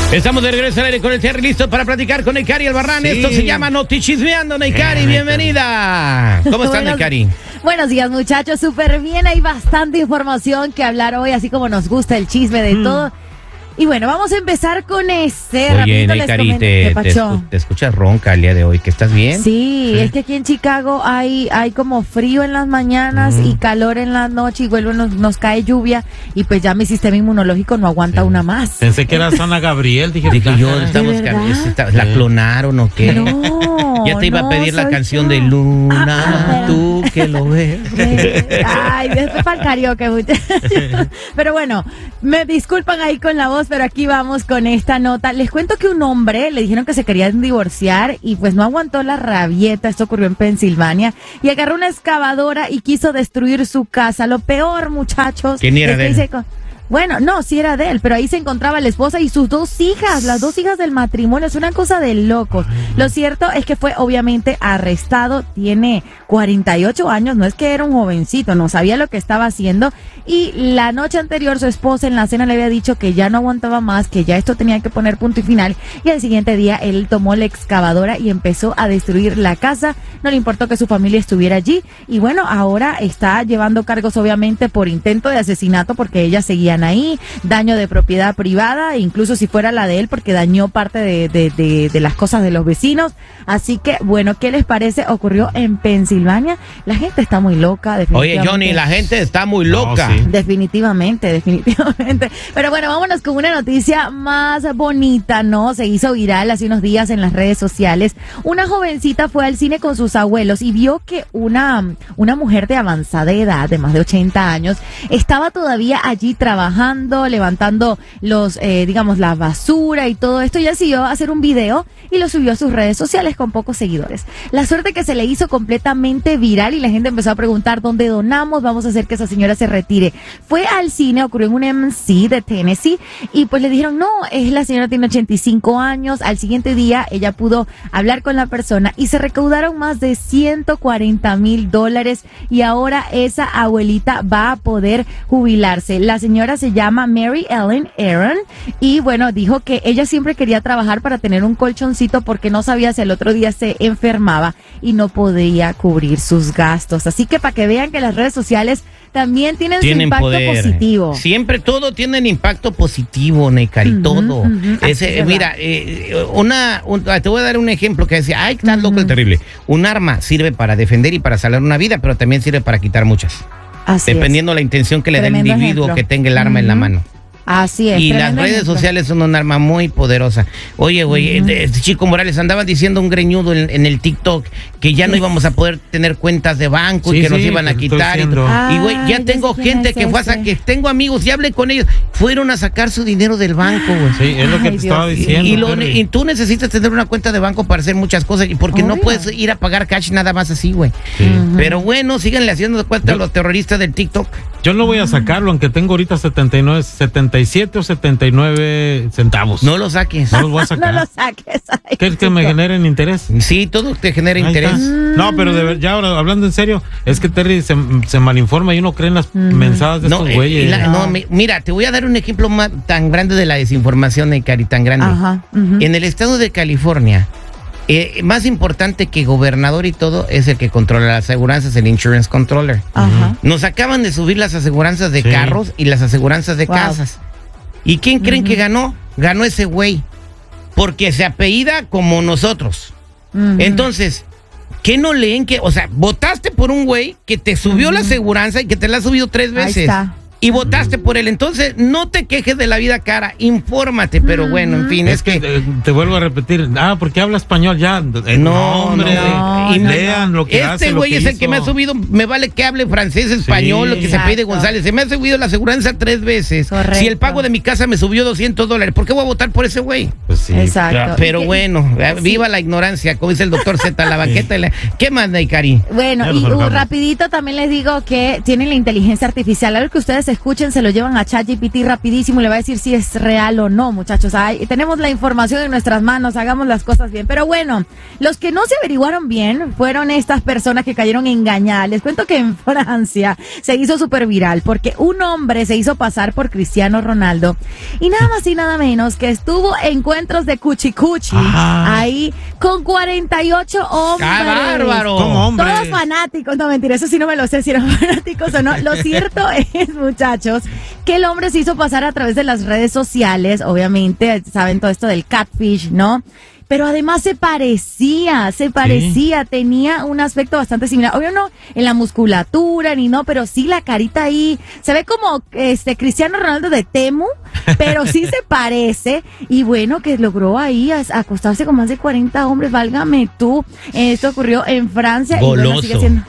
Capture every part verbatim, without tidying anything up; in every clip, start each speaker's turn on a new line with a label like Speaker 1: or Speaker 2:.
Speaker 1: Estamos de regreso al aire con el Terry, listo para platicar con Neikari Albarrán. Sí. Esto se llama Notichismeando. Neikari, bienvenida. ¿Cómo estás, Neikari?
Speaker 2: Buenos días, muchachos. Súper bien. Hay bastante información que hablar hoy, así como nos gusta el chisme de mm. todo. Y bueno, vamos a empezar con este.
Speaker 1: Oye, Neikari, te, te, escu te escuchas ronca el día de hoy. ¿Que estás bien?
Speaker 2: Sí, sí, es que aquí en Chicago hay, hay como frío en las mañanas mm. y calor en la noche y vuelve, nos, nos cae lluvia y pues ya mi sistema inmunológico no aguanta sí. una más.
Speaker 3: Pensé que era Ana Gabriel. Dije,
Speaker 1: dije yo, estamos ¿la sí. clonaron o qué?
Speaker 2: No,
Speaker 1: ya te iba
Speaker 2: no,
Speaker 1: a pedir la canción yo. de Luna, ah, tú que lo ves.
Speaker 2: Ay, después para el karaoke, muchachos. Pero bueno, me disculpan ahí con la voz, pero aquí vamos con esta nota. Les cuento que un hombre le dijeron que se querían divorciar y pues no aguantó la rabieta. Esto ocurrió en Pensilvania y agarró una excavadora y quiso destruir su casa. Lo peor, muchachos.
Speaker 1: ¿Quién era de él?
Speaker 2: Bueno, no, sí era de él, pero ahí se encontraba la esposa y sus dos hijas, las dos hijas del matrimonio. Es una cosa de locos. Lo cierto es que fue obviamente arrestado, tiene cuarenta y ocho años, no es que era un jovencito, no sabía lo que estaba haciendo. Y la noche anterior su esposa en la cena le había dicho que ya no aguantaba más, que ya esto tenía que poner punto y final. Y al siguiente día él tomó la excavadora y empezó a destruir la casa. No le importó que su familia estuviera allí. Y bueno, ahora está llevando cargos obviamente por intento de asesinato porque ella seguía ahí, daño de propiedad privada, incluso si fuera la de él, porque dañó parte de, de, de, de las cosas de los vecinos. Así que, bueno, ¿qué les parece? Ocurrió en Pensilvania. La gente está muy loca, definitivamente.
Speaker 1: Oye, Johnny, la gente está muy loca.
Speaker 2: No, sí. Definitivamente, definitivamente. Pero bueno, vámonos con una noticia más bonita, ¿no? Se hizo viral hace unos días en las redes sociales. Una jovencita fue al cine con sus abuelos y vio que una, una mujer de avanzada edad, de más de ochenta años, estaba todavía allí trabajando. Trabajando, levantando los, eh, digamos, la basura y todo esto. Ya decidió hacer un video y lo subió a sus redes sociales con pocos seguidores. La suerte que se le hizo completamente viral y la gente empezó a preguntar dónde donamos, vamos a hacer que esa señora se retire. Fue al cine, ocurrió en un M C de Tennessee y pues le dijeron, no, es la señora tiene ochenta y cinco años. Al siguiente día ella pudo hablar con la persona y se recaudaron más de ciento cuarenta mil dólares y ahora esa abuelita va a poder jubilarse. La señora se llama Mary Ellen Aaron y bueno, dijo que ella siempre quería trabajar para tener un colchoncito porque no sabía si el otro día se enfermaba y no podía cubrir sus gastos. Así que para que vean que las redes sociales también tienen, tienen su impacto poder. positivo.
Speaker 1: Siempre todo tiene un impacto positivo, Neikari, uh-huh, todo. Uh-huh. Ese, mira, eh, una, un, te voy a dar un ejemplo que decía, ay, tan uh-huh. loco, el terrible. Un arma sirve para defender y para salvar una vida, pero también sirve para quitar muchas. Así dependiendo es. la intención que le dé el individuo ejemplo. que tenga el arma uh-huh. en la mano.
Speaker 2: Así es.
Speaker 1: Y las redes ejemplo. sociales son un arma muy poderosa. Oye, güey, uh-huh. este Chico Morales andaba diciendo un greñudo en, en el TikTok que ya no íbamos a poder tener cuentas de banco sí, y que sí, nos iban a quitar. Y, y güey, ya Ay, tengo gente que fue a sacar, que tengo amigos y hablé con ellos, fueron a sacar su dinero del banco, güey.
Speaker 3: Sí, es lo que Ay, te Dios. estaba diciendo.
Speaker 1: Y, y, lo, y tú necesitas tener una cuenta de banco para hacer muchas cosas y porque Obvio. no puedes ir a pagar cash nada más así, güey. Sí. Uh-huh. Pero bueno, síganle haciendo cuenta a los terroristas del TikTok.
Speaker 3: Yo no voy a sacarlo, aunque tengo ahorita setenta y nueve, setenta y siete o setenta y nueve centavos.
Speaker 1: No lo saques.
Speaker 3: No los voy a sacar.
Speaker 2: No lo saques. Ay,
Speaker 3: ¿Qué es que me generen interés?
Speaker 1: Sí, todo te genera Ahí interés. Está.
Speaker 3: No, pero de ver, ya ahora, hablando en serio, es que Terry se, se malinforma y uno cree en las mm. mensadas de no, estos güeyes.
Speaker 1: Eh, la, no, me, mira, te voy a dar un ejemplo más, tan grande de la desinformación, Neikari, tan grande. Ajá. Uh-huh. En el estado de California, Eh, más importante que gobernador y todo es el que controla las aseguranzas, el insurance controller. Ajá. Nos acaban de subir las aseguranzas de sí. carros y las aseguranzas de wow. casas. ¿Y quién creen uh-huh. que ganó? Ganó ese güey. Porque se apellida como nosotros. Uh-huh. Entonces, ¿qué no leen que, o sea, votaste por un güey que te subió uh-huh. la aseguranza y que te la ha subido tres veces? Ahí está. Y votaste por él, entonces no te quejes de la vida cara, infórmate, pero mm. bueno, en fin, es, es que, que
Speaker 3: te vuelvo a repetir, ah, porque habla español ya,
Speaker 1: no, no, hombre,
Speaker 3: no, y no, lean lo que
Speaker 1: este
Speaker 3: hace,
Speaker 1: Este güey es el que me ha subido, me vale que hable francés, español, sí, lo que exacto. se pide González, se me ha subido la aseguranza tres veces, Correcto. si el pago de mi casa me subió doscientos dólares, ¿por qué voy a votar por ese güey?
Speaker 3: Pues sí.
Speaker 2: Exacto.
Speaker 1: Pero bueno, sí. viva la ignorancia, como dice el doctor Z, la banqueta, sí. la... ¿qué más, Neikari?
Speaker 2: Bueno, y uh, rapidito también les digo que tienen la inteligencia artificial, algo que ustedes escuchen, se lo llevan a ChatGPT rapidísimo y le va a decir si es real o no, muchachos. Ay, tenemos la información en nuestras manos, hagamos las cosas bien. Pero bueno, los que no se averiguaron bien fueron estas personas que cayeron engañadas. Les cuento que en Francia se hizo súper viral porque un hombre se hizo pasar por Cristiano Ronaldo y nada más y nada menos que estuvo en encuentros de cuchi cuchi ahí con cuarenta y ocho hombres.
Speaker 1: ¡Ah, bárbaro!
Speaker 3: ¿Cómo hombres?
Speaker 2: Todos fanáticos, no mentira, eso sí no me lo sé si eran fanáticos o no. Lo cierto es, muchachos, que el hombre se hizo pasar a través de las redes sociales, obviamente, saben todo esto del catfish, ¿no? Pero además se parecía, se parecía, sí. Tenía un aspecto bastante similar. Obvio no en la musculatura ni no, pero sí la carita ahí. Se ve como este Cristiano Ronaldo de Temu, pero sí se parece. Y bueno, que logró ahí acostarse con más de cuarenta hombres, válgame tú. Esto ocurrió en Francia.
Speaker 1: Goloso.
Speaker 2: Y bueno, sigue siendo...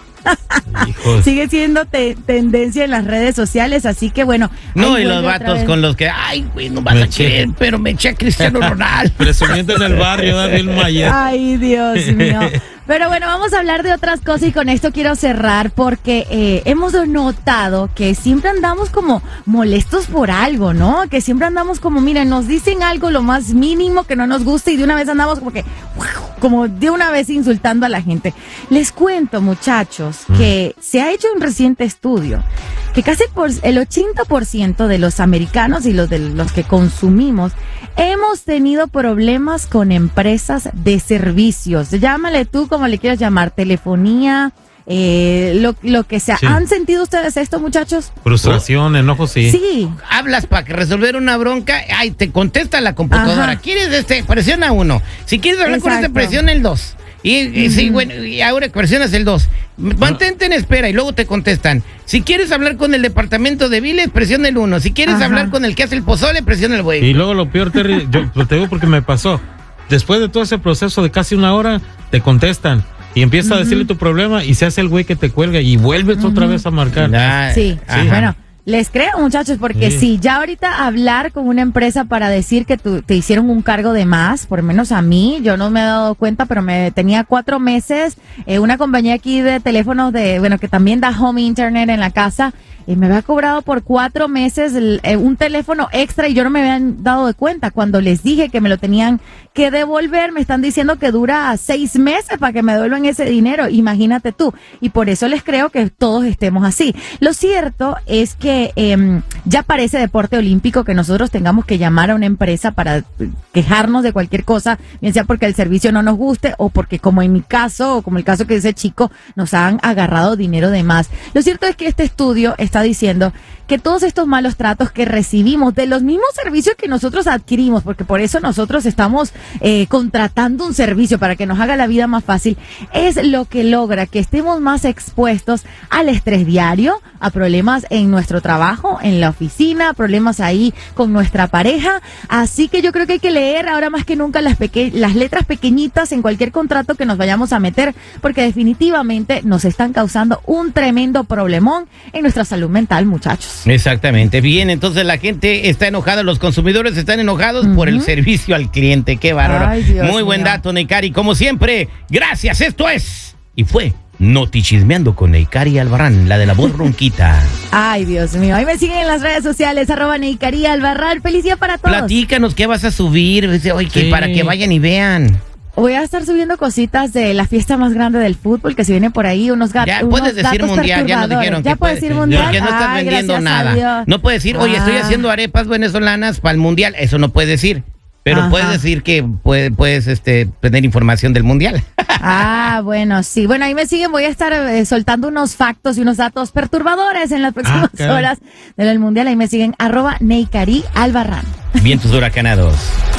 Speaker 2: sigue siendo te tendencia en las redes sociales, así que bueno.
Speaker 1: No, y los vatos con los que, ay, güey, no vas me a creer, pero me eché a Cristiano Ronaldo.
Speaker 3: Presumiendo en el barrio, David Mayer.
Speaker 2: Ay, Dios mío. Pero bueno, vamos a hablar de otras cosas y con esto quiero cerrar porque eh, hemos notado que siempre andamos como molestos por algo, ¿no? Que siempre andamos como, miren, nos dicen algo lo más mínimo que no nos gusta y de una vez andamos como que, como de una vez insultando a la gente. Les cuento, muchachos, mm. que se ha hecho un reciente estudio que casi por el ochenta por ciento de los americanos y los de los que consumimos hemos tenido problemas con empresas de servicios. Llámale tú como le quieras llamar, telefonía, eh, lo, lo que sea. Sí. ¿Han sentido ustedes esto, muchachos?
Speaker 3: Frustración, enojo, sí.
Speaker 2: Sí.
Speaker 1: Hablas para resolver una bronca, ay, te contesta la computadora. Ajá. ¿Quieres este? Presiona uno. Si quieres hablar Exacto. con este, presiona el dos. Y, y uh-huh. sí, bueno, y ahora presionas el dos. Mantente en espera y luego te contestan. Si quieres hablar con el departamento de biles, presiona el uno. Si quieres Ajá. hablar con el que hace el pozole, presiona el güey.
Speaker 3: Y luego lo peor, Terry, yo te digo porque me pasó. Después de todo ese proceso de casi una hora, te contestan y empieza uh-huh. a decirle tu problema y se hace el güey que te cuelga y vuelves uh-huh. otra vez a marcar.
Speaker 2: Ah, sí, sí. Bueno. Les creo, muchachos, porque sí. sí, ya ahorita hablar con una empresa para decir que tu, te hicieron un cargo de más, por lo menos a mí, yo no me he dado cuenta, pero me tenía cuatro meses, eh, una compañía aquí de teléfonos de, bueno, que también da home internet en la casa, y me había cobrado por cuatro meses el, eh, un teléfono extra y yo no me habían dado de cuenta. Cuando les dije que me lo tenían que devolver, me están diciendo que dura seis meses para que me devuelvan ese dinero. Imagínate tú. Y por eso les creo que todos estemos así. Lo cierto es que eh, ya parece deporte olímpico que nosotros tengamos que llamar a una empresa para quejarnos de cualquier cosa, bien sea porque el servicio no nos guste o porque, como en mi caso, o como el caso que ese chico, nos han agarrado dinero de más. Lo cierto es que este estudio está diciendo que todos estos malos tratos que recibimos de los mismos servicios que nosotros adquirimos, porque por eso nosotros estamos eh, contratando un servicio para que nos haga la vida más fácil, es lo que logra que estemos más expuestos al estrés diario, a problemas en nuestro trabajo, en la oficina, problemas ahí con nuestra pareja. Así que yo creo que hay que leer ahora más que nunca las, peque- las letras pequeñitas en cualquier contrato que nos vayamos a meter, porque definitivamente nos están causando un tremendo problemón en nuestra salud mental, muchachos.
Speaker 1: Exactamente. Bien, entonces la gente está enojada, los consumidores están enojados uh-huh. por el servicio al cliente. Qué bárbaro. Ay, Dios Muy mío. Buen dato, Neikari. Como siempre, gracias. Esto es y fue Notichismeando con Neikari Albarrán, la de la voz ronquita.
Speaker 2: Ay, Dios mío. Ahí me siguen en las redes sociales, arroba Neikari Albarrán. Feliz día para todos.
Speaker 1: Platícanos qué vas a subir, oye, que
Speaker 3: sí.
Speaker 1: para que vayan y vean.
Speaker 2: Voy a estar subiendo cositas de la fiesta más grande del fútbol que se viene por ahí, unos gatos.
Speaker 1: Ya puedes decir mundial, ya nos dijeron.
Speaker 2: Ya puedes decir mundial.
Speaker 1: Porque no estás
Speaker 2: Ay,
Speaker 1: vendiendo nada. No puedes decir, oye, ah. estoy haciendo arepas venezolanas para el mundial. Eso no puedes decir. Pero Ajá. puedes decir que puede, puedes este, tener información del mundial.
Speaker 2: Ah, bueno, sí. Bueno, ahí me siguen. Voy a estar eh, soltando unos factos y unos datos perturbadores en las próximas ah, okay. horas del mundial. Ahí me siguen, arroba Neikari Albarrán.
Speaker 1: Vientos huracanados.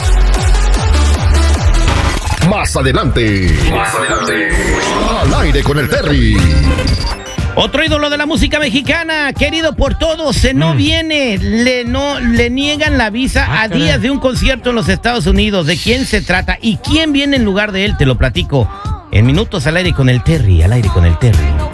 Speaker 4: Más adelante. Más adelante. Al aire con el Terry.
Speaker 1: Otro ídolo de la música mexicana, querido por todos, se no mm. viene, le no le niegan la visa ah, a caray. días de un concierto en los Estados Unidos. ¿De quién se trata y quién viene en lugar de él? Te lo platico en minutos al aire con el Terry, al aire con el Terry.